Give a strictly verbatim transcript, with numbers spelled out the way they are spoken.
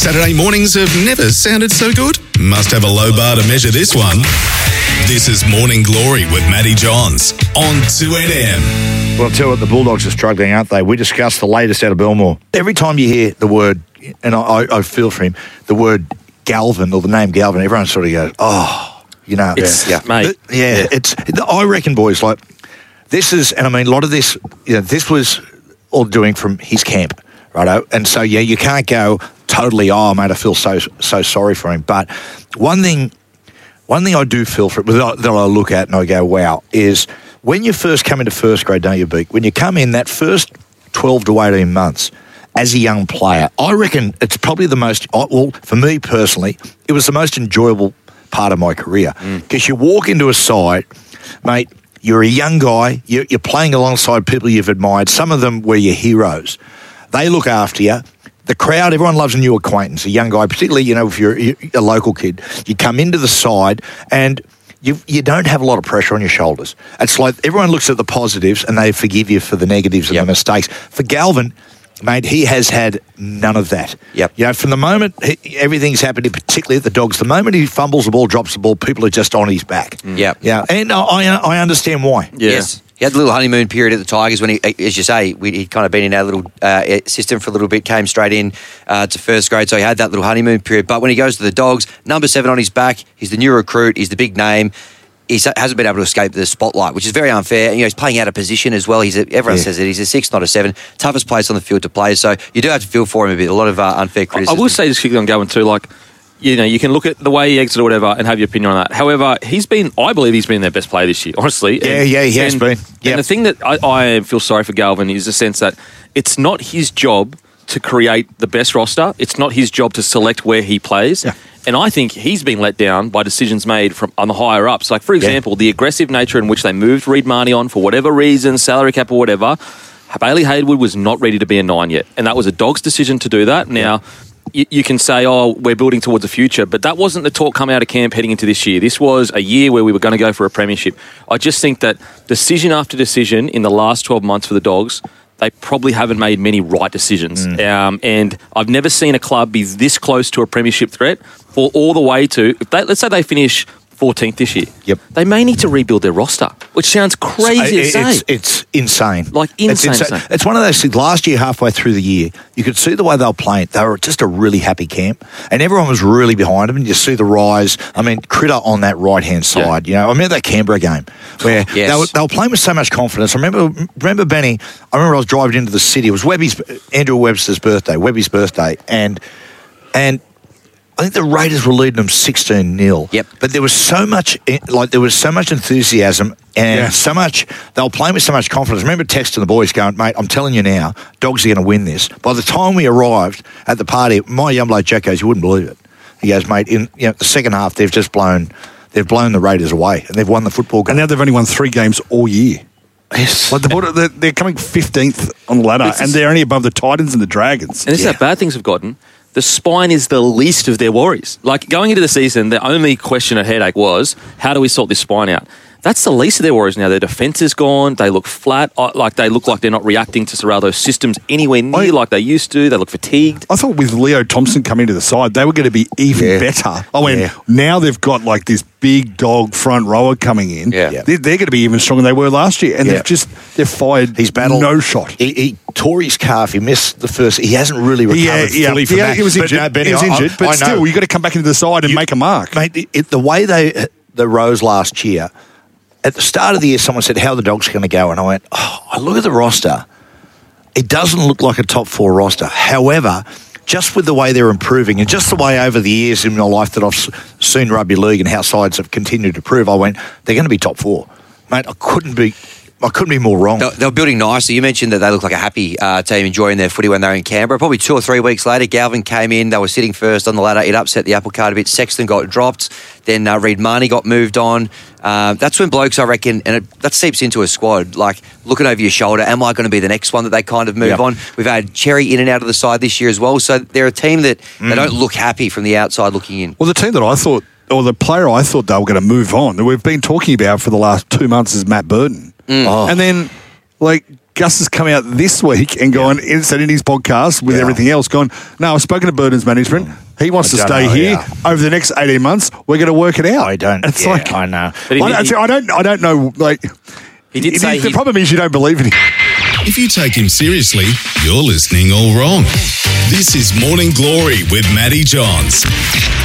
Saturday mornings have never sounded so good. Must have a low bar to measure this one. This is Morning Glory with Matty Johns on two N M. Well, I'll tell you what, the Bulldogs are struggling, aren't they? We discussed the latest out of Belmore. Every time you hear the word, and I, I feel for him, the word Galvin or the name Galvin, everyone sort of goes, oh, you know. It's, yeah, mate. The, yeah, yeah, it's, I reckon, boys, like, this is, and I mean, a lot of this, you know, this was all doing from his camp, righto? And so, yeah, you can't go totally, oh, mate, I feel so so sorry for him. But one thing, one thing I do feel for it, that I look at and I go, wow, is when you first come into first grade, don't you, Beak? When you come in that first twelve to eighteen months as a young player, I reckon it's probably the most, well, for me personally, it was the most enjoyable part of my career. Because mm. you walk into a side, mate, you're a young guy, you're, you're playing alongside people you've admired. Some of them were your heroes. They look after you. The crowd, everyone loves a new acquaintance, a young guy, particularly, you know, if you're a local kid. You come into the side and you you don't have a lot of pressure on your shoulders. It's like everyone looks at the positives and they forgive you for the negatives and yep. the mistakes. For Galvin, mate, he has had none of that. Yep. You know, from the moment he, everything's happening, particularly at the Dogs, the moment he fumbles the ball, drops the ball, people are just on his back. Mm. Yep. Yeah. And I, I understand why. Yeah. Yes. He had a little honeymoon period at the Tigers when he, as you say, we, he'd kind of been in our little uh, system for a little bit, came straight in uh, to first grade, so he had that little honeymoon period. But when he goes to the Dogs, number seven on his back, he's the new recruit, he's the big name. He hasn't been able to escape the spotlight, which is very unfair. You know, he's playing out of position as well. He's a, everyone yeah. says it. He's a six, not a seven. Toughest place on the field to play. So you do have to feel for him a bit. A lot of uh, unfair criticism. I will say, just quickly on Galvin too, like, you know, you can look at the way he exited or whatever and have your opinion on that. However, he's been, I believe he's been their best player this year, honestly. Yeah, and, yeah, he has and, been. Yep. And the thing that I, I feel sorry for Galvin is the sense that it's not his job to create the best roster. It's not his job to select where he plays. Yeah. And I think he's been let down by decisions made from on the higher ups. Like, for example, yeah. the aggressive nature in which they moved Reid Marnie on for whatever reason, salary cap or whatever. Bailey Haywood was not ready to be a nine yet. And that was a Dogs' decision to do that. Now, you, you can say, oh, we're building towards the future. But that wasn't the talk coming out of camp heading into this year. This was a year where we were going to go for a premiership. I just think that decision after decision in the last twelve months for the Dogs, they probably haven't made many right decisions. Mm. Um, and I've never seen a club be this close to a premiership threat for all the way to, if they, let's say they finish fourteenth this year. Yep. They may need to rebuild their roster, which sounds crazy it's, to say. It's, it's insane. Like insane. It's, insane. it's one of those things. Last year, halfway through the year, you could see the way they were playing. They were just a really happy camp, and everyone was really behind them. And you see the rise. I mean, Critter on that right-hand side. Yeah. You know, I remember that Canberra game where oh, yes. they, were, they were playing with so much confidence. I remember, remember Benny, I remember I was driving into the city. It was Webby's, Andrew Webster's birthday, Webby's birthday, and and I think the Raiders were leading them sixteen nil. Yep. But there was so much, like, there was so much enthusiasm and yeah. so much, they were playing with so much confidence. I remember texting the boys going, mate, I'm telling you now, Dogs are going to win this. By the time we arrived at the party, my young bloke Jack goes, you wouldn't believe it. He goes, mate, in you know, the second half, they've just blown, they've blown the Raiders away and they've won the football game. And now they've only won three games all year. Yes. Like the, they're, they're coming fifteenth on the ladder and they're only above the Titans and the Dragons. And this yeah. is how bad things have gotten. The spine is the least of their worries. Like, going into the season, the only question at headache was, how do we sort this spine out? That's the least of their worries now. Their defence is gone. They look flat. Like, they look like they're not reacting to Serraldo's systems anywhere near I, like they used to. They look fatigued. I thought with Leo Thompson coming to the side, they were going to be even yeah. better. I mean, yeah. now they've got like this big dog front rower coming in. Yeah. Yeah. They're, they're going to be even stronger than they were last year. And yeah. they've just, they've fired He's battled, no shot. He, he tore his calf. He missed the first. He hasn't really recovered yeah, yeah, fully from yeah, that. He was injured. But, no, Benny, he was injured. I, but I still, you've got to come back into the side and you, make a mark. Mate, it, it, the way they, the rose last year, at the start of the year, someone said, how are the Dogs going to go? And I went, oh, I look at the roster. It doesn't look like a top four roster. However, just with the way they're improving and just the way over the years in my life that I've seen rugby league and how sides have continued to prove, I went, they're going to be top four. Mate, I couldn't be... I couldn't be more wrong. They, they were building nicely. You mentioned that they look like a happy uh, team enjoying their footy when they were in Canberra. Probably two or three weeks later, Galvin came in. They were sitting first on the ladder. It upset the apple cart a bit. Sexton got dropped. Then uh, Reid Marnie got moved on. Uh, that's when blokes, I reckon, and it, that seeps into a squad, like looking over your shoulder, am I going to be the next one that they kind of move yep. on? We've had Cherry in and out of the side this year as well. So they're a team that mm. they don't look happy from the outside looking in. Well, the team that I thought, or the player I thought they were going to move on, that we've been talking about for the last two months is Matt Burton. Mm. Oh. And then... Like, Gus has come out this week and gone, yeah. said in his podcast with yeah. everything else, gone, no, I've spoken to Burton's management. He wants I to stay know, here yeah. over the next eighteen months. We're going to work it out. I don't. It's yeah, like I know. I don't, he, I don't. I don't know. Like he did it, say. The problem is you don't believe in him. If you take him seriously, you're listening all wrong. This is Morning Glory with Matty Johns.